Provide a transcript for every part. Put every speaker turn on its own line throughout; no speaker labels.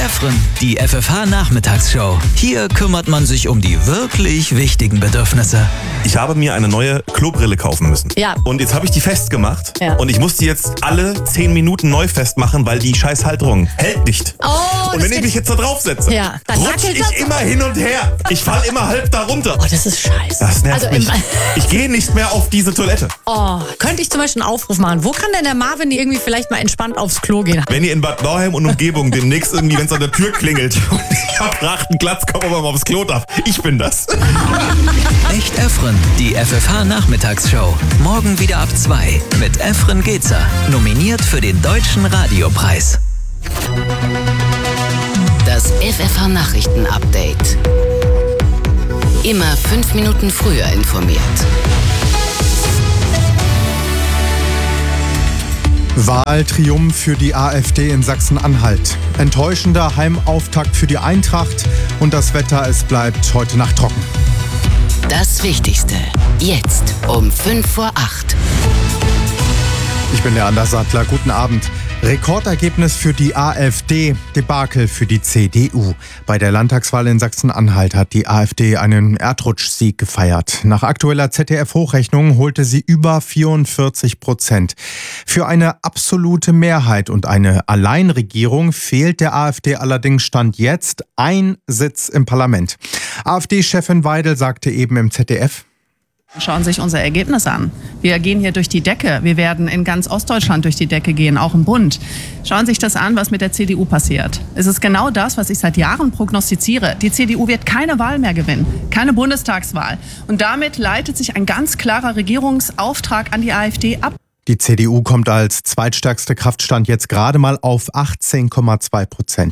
Efren, die FFH-Nachmittagsshow. Hier kümmert man sich um die wirklich wichtigen Bedürfnisse.
Ich habe mir eine neue Klobrille kaufen müssen.
Ja.
Und jetzt habe ich die festgemacht.
Ja.
Und ich muss die jetzt alle 10 Minuten neu festmachen, weil die scheiß Halterung hält nicht.
Oh,
und wenn ich mich jetzt da drauf setze,
Ja, dann
rutsche
wackelt
ich
das.
immer hin und her. Ich falle immer halb da runter.
Oh, das ist scheiße.
Das nervt
Also
mich. Ich gehe nicht mehr auf diese Toilette.
Oh, könnte ich zum Beispiel einen Aufruf machen. Wo kann denn der Marvin irgendwie vielleicht mal entspannt aufs Klo gehen?
Wenn ihr in Bad Nauheim und Umgebung demnächst irgendwie, wenn es an der Tür klingelt und ich hab einen Glatz, komm aber mal aufs Klo darf. Ich bin das.
Echt Efren, die FFH-Nachmittagsshow. Morgen wieder ab 2 mit Efren Gezer. Nominiert für den Deutschen Radiopreis.
Das FFH-Nachrichten-Update. Immer 5 Minuten früher informiert.
Wahltriumph für die AfD in Sachsen-Anhalt. Enttäuschender Heimauftakt für die Eintracht und das Wetter, es bleibt heute Nacht trocken.
Das Wichtigste. Jetzt um 7:55.
Ich bin der Anders Sattler. Guten Abend. Rekordergebnis für die AfD, Debakel für die CDU. Bei der Landtagswahl in Sachsen-Anhalt hat die AfD einen Erdrutschsieg gefeiert. Nach aktueller ZDF-Hochrechnung holte sie über 44%. Für eine absolute Mehrheit und eine Alleinregierung fehlt der AfD allerdings Stand jetzt ein Sitz im Parlament. AfD-Chefin Weidel sagte eben im ZDF:
Schauen Sie sich unser Ergebnis an. Wir gehen hier durch die Decke. Wir werden in ganz Ostdeutschland durch die Decke gehen, auch im Bund. Schauen Sie sich das an, was mit der CDU passiert. Es ist genau das, was ich seit Jahren prognostiziere. Die CDU wird keine Wahl mehr gewinnen, keine Bundestagswahl. Und damit leitet sich ein ganz klarer Regierungsauftrag an die AfD ab.
Die CDU kommt als zweitstärkste Kraftstand jetzt gerade mal auf 18,2%.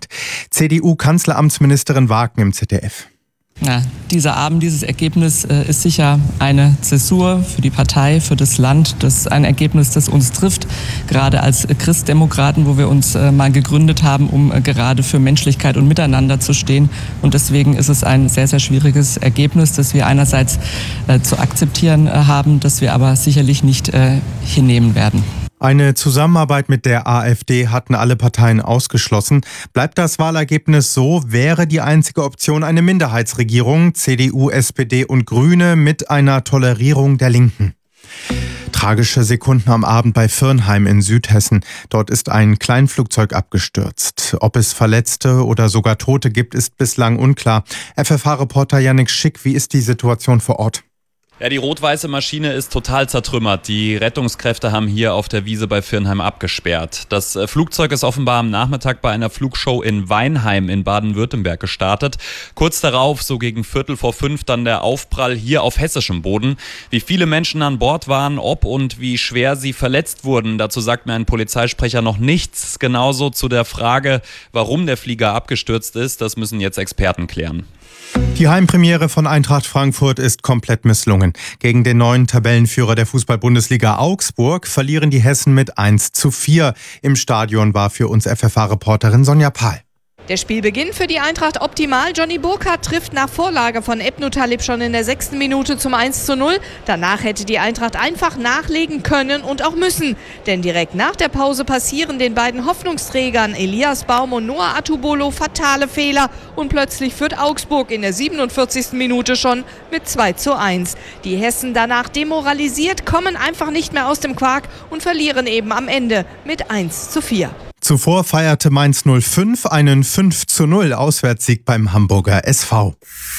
CDU-Kanzleramtsministerin Wagen im ZDF.
Ja, dieser Abend, dieses Ergebnis ist sicher eine Zäsur für die Partei, für das Land. Das ist ein Ergebnis, das uns trifft, gerade als Christdemokraten, wo wir uns mal gegründet haben, um gerade für Menschlichkeit und Miteinander zu stehen. Und deswegen ist es ein sehr, sehr schwieriges Ergebnis, das wir einerseits zu akzeptieren haben, das wir aber sicherlich nicht hinnehmen werden.
Eine Zusammenarbeit mit der AfD hatten alle Parteien ausgeschlossen. Bleibt das Wahlergebnis so, wäre die einzige Option eine Minderheitsregierung, CDU, SPD und Grüne mit einer Tolerierung der Linken. Tragische Sekunden am Abend bei Virnheim in Südhessen. Dort ist ein Kleinflugzeug abgestürzt. Ob es Verletzte oder sogar Tote gibt, ist bislang unklar. FFH-Reporter Yannick Schick, wie ist die Situation vor Ort?
Ja, die rot-weiße Maschine ist total zertrümmert. Die Rettungskräfte haben hier auf der Wiese bei Virnheim abgesperrt. Das Flugzeug ist offenbar am Nachmittag bei einer Flugshow in Weinheim in Baden-Württemberg gestartet. Kurz darauf, so gegen 4:45, dann der Aufprall hier auf hessischem Boden. Wie viele Menschen an Bord waren, ob und wie schwer sie verletzt wurden, dazu sagt mir ein Polizeisprecher noch nichts. Genauso zu der Frage, warum der Flieger abgestürzt ist, das müssen jetzt Experten klären.
Die Heimpremiere von Eintracht Frankfurt ist komplett misslungen. Gegen den neuen Tabellenführer der Fußball-Bundesliga Augsburg verlieren die Hessen mit 1:4. Im Stadion war für uns FFH-Reporterin Sonja Pahl.
Der Spielbeginn für die Eintracht optimal. Johnny Burkhardt trifft nach Vorlage von Ebnu Talib schon in der 6. Minute zum 1:0. Danach hätte die Eintracht einfach nachlegen können und auch müssen. Denn direkt nach der Pause passieren den beiden Hoffnungsträgern Elias Baum und Noah Atubolo fatale Fehler. Und plötzlich führt Augsburg in der 47. Minute schon mit 2:1. Die Hessen danach demoralisiert, kommen einfach nicht mehr aus dem Quark und verlieren eben am Ende mit 1:4.
Zuvor feierte Mainz 05 einen 5:0 Auswärtssieg beim Hamburger SV.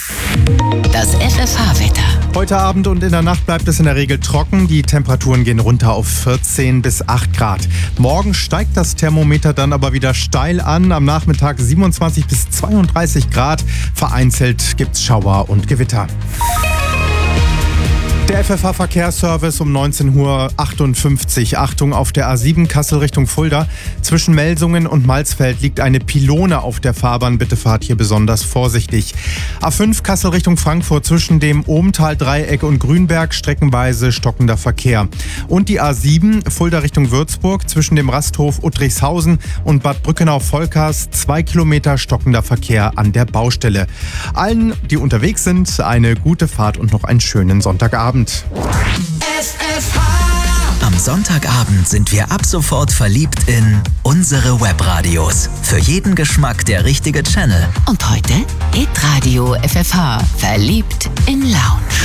Das FFH-Wetter.
Heute Abend und in der Nacht bleibt es in der Regel trocken. Die Temperaturen gehen runter auf 14 bis 8 Grad. Morgen steigt das Thermometer dann aber wieder steil an. Am Nachmittag 27 bis 32 Grad. Vereinzelt gibt's Schauer und Gewitter. Der FFH-Verkehrsservice um 19:58 Uhr. Achtung, auf der A7 Kassel Richtung Fulda. Zwischen Melsungen und Malzfeld liegt eine Pylone auf der Fahrbahn. Bitte fahrt hier besonders vorsichtig. A5 Kassel Richtung Frankfurt zwischen dem Ohmtal-Dreieck und Grünberg streckenweise stockender Verkehr. Und die A7 Fulda Richtung Würzburg zwischen dem Rasthof Uttrichshausen und Bad Brückenau-Volkers 2 Kilometer stockender Verkehr an der Baustelle. Allen, die unterwegs sind, eine gute Fahrt und noch einen schönen Sonntagabend.
Am Sonntagabend sind wir ab sofort verliebt in unsere Webradios. Für jeden Geschmack der richtige Channel.
Und heute Hitradio FFH. Verliebt in Lounge.